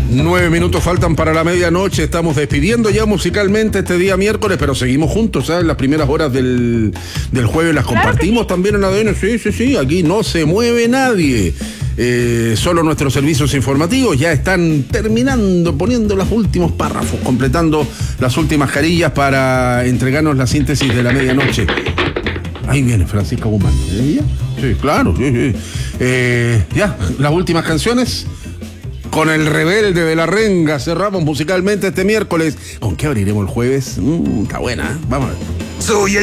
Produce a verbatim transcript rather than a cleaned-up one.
Nueve minutos faltan para la medianoche. Estamos despidiendo ya musicalmente este día miércoles, pero seguimos juntos, ¿sabes? Las primeras horas del, del jueves las compartimos claro también en A D N. Sí, sí, sí. Aquí no se mueve nadie. Eh, solo nuestros servicios informativos ya están terminando, poniendo los últimos párrafos, completando las últimas carillas para entregarnos la síntesis de la medianoche. Ahí viene Francisca Guzmán. ¿Eh? Sí, claro. Sí, sí. Eh, ya, las últimas canciones. Con el rebelde de la renga cerramos musicalmente este miércoles. ¿Con qué abriremos el jueves? Mm, está buena, ¿eh? Vamos a ver. Soy el